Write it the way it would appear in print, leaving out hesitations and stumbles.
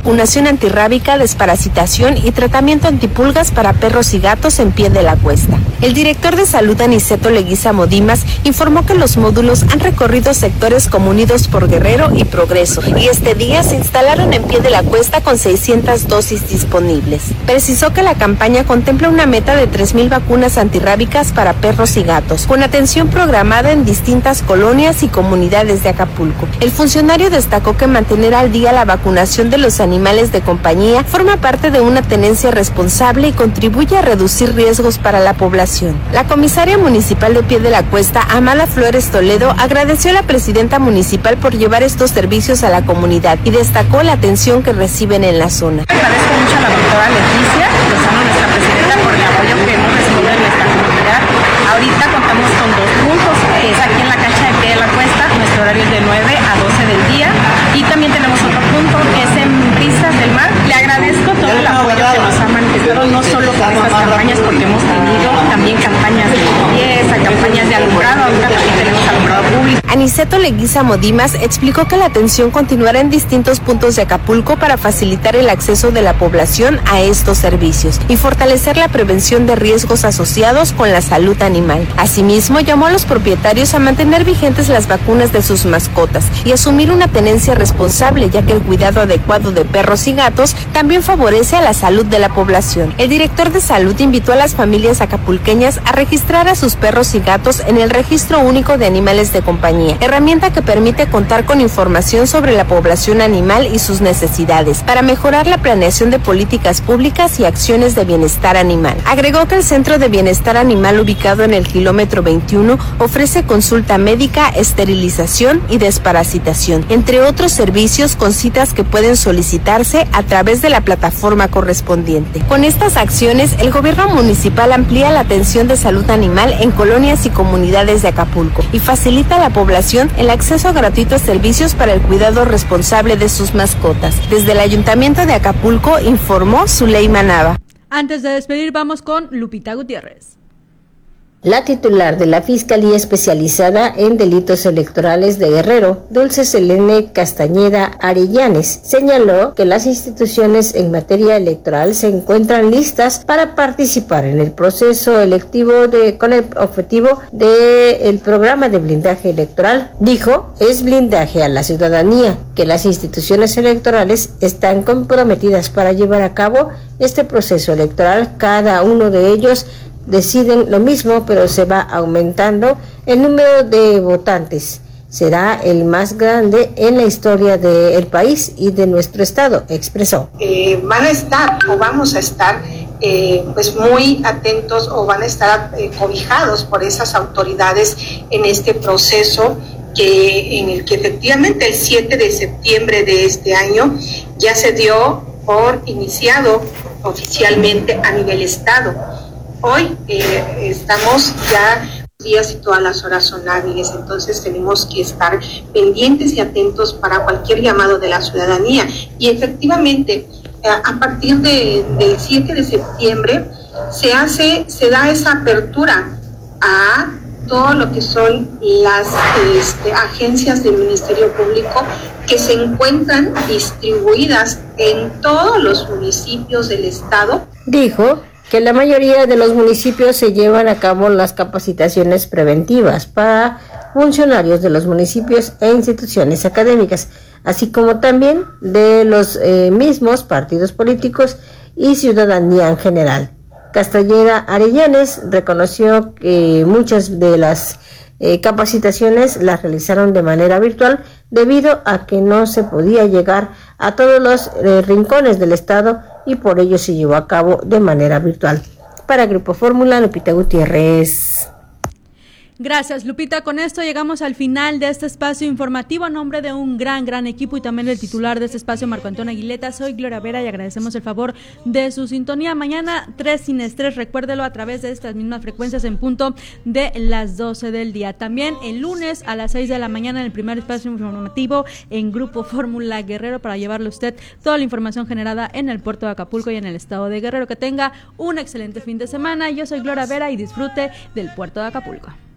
vacunación antirrábica, desparasitación y tratamiento antipulgas para perros y gatos en Pie de la Cuesta. El director de Salud, Aniceto Leguízamo Dimas, informó que los módulos han recorrido sectores como Unidos por Guerrero y Progreso, y este día se instalaron en Pie de la Cuesta con 600 dosis disponibles. Precisó que la campaña contempla una meta de 3,000 vacunas antirrábicas para perros y gatos, con atención programada en distintas colonias y comunidades de Acapulco. El funcionario destacó que mantener al día la vacunación de los animales de compañía forma parte de una tenencia responsable y contribuye a reducir riesgos para la población. La comisaria municipal de Pie de la Cuesta, Amada Flores Toledo, agradeció a la presidenta municipal por llevar estos servicios a la comunidad y destacó la atención que reciben en la zona. Agradezco mucho a la doctora Leticia Lozano, nuestra presidenta, por el apoyo que hemos recibido en nuestra comunidad. Ahorita contamos con 2 puntos, que es aquí en la cancha de Pie de la Cuesta, nuestro horario es de 9 a 12 del día, y también tenemos otro punto que es en Vistas del Mar. Le agradezco todo el apoyo que nos ha manifestado, no solo con estas campañas, porque hemos tenido también campañas de limpieza, campañas de alumbrado, ahorita también tenemos alumbrado público. Aniceto Leguízamo Dimas explicó que la atención continuará en distintos puntos de Acapulco para facilitar el acceso de la población a estos servicios y fortalecer la prevención de riesgos asociados con la salud animal. Asimismo, llamó a los propietarios a mantener vigentes las vacunas de sus mascotas y asumir una tenencia responsable, ya que el cuidado adecuado de perros y gatos también favorece a la salud de la población. El director de salud invitó a las familias acapulqueñas a registrar a sus perros y gatos en el Registro Único de Animales de Compañía, herramienta que permite contar con información sobre la población animal y sus necesidades para mejorar la planeación de políticas públicas y acciones de bienestar animal. Agregó que el Centro de Bienestar Animal, ubicado en el kilómetro 21, ofrece consulta médica, esterilización y desparasitación, entre otros servicios con citas que pueden solicitarse a través de la plataforma correspondiente. Con estas acciones, el gobierno municipal amplía la atención de salud animal en colonias y comunidades de Acapulco y facilita a la población el acceso gratuito a servicios para el cuidado responsable de sus mascotas. Desde el Ayuntamiento de Acapulco informó Zuleima Nava. Antes de despedir, vamos con Lupita Gutiérrez. La titular de la Fiscalía Especializada en Delitos Electorales de Guerrero, Dulce Selene Castañeda Arellanes, señaló que las instituciones en materia electoral se encuentran listas para participar en el proceso electivo con el objetivo del programa de blindaje electoral. Dijo, es blindaje a la ciudadanía, que las instituciones electorales están comprometidas para llevar a cabo este proceso electoral. Cada uno de ellos deciden lo mismo, pero se va aumentando el número de votantes. Será el más grande en la historia del país y de nuestro estado, expresó. Van a estar o vamos a estar pues muy atentos o van a estar cobijados por esas autoridades en este proceso en el que efectivamente el 7 de septiembre de este año ya se dio por iniciado oficialmente a nivel estado. Hoy estamos ya días y todas las horas son hábiles, entonces tenemos que estar pendientes y atentos para cualquier llamado de la ciudadanía. Y efectivamente, a partir del 7 de septiembre se da esa apertura a todo lo que son las agencias del Ministerio Público que se encuentran distribuidas en todos los municipios del estado. Dijo que la mayoría de los municipios se llevan a cabo las capacitaciones preventivas para funcionarios de los municipios e instituciones académicas, así como también de los mismos partidos políticos y ciudadanía en general. Castañeda Arellanes reconoció que muchas de las capacitaciones las realizaron de manera virtual debido a que no se podía llegar a todos los rincones del estado y por ello se llevó a cabo de manera virtual. Para Grupo Fórmula, Lupita Gutiérrez. Gracias, Lupita. Con esto llegamos al final de este espacio informativo. A nombre de un gran equipo y también del titular de este espacio, Marco Antonio Aguileta, soy Gloria Vera y agradecemos el favor de su sintonía. Mañana 3 sin estrés, recuérdelo, a través de estas mismas frecuencias en punto de las 12 del día. También el lunes a las 6 de la mañana en el primer espacio informativo en Grupo Fórmula Guerrero para llevarle a usted toda la información generada en el puerto de Acapulco y en el estado de Guerrero. Que tenga un excelente fin de semana. Yo soy Gloria Vera y disfrute del puerto de Acapulco.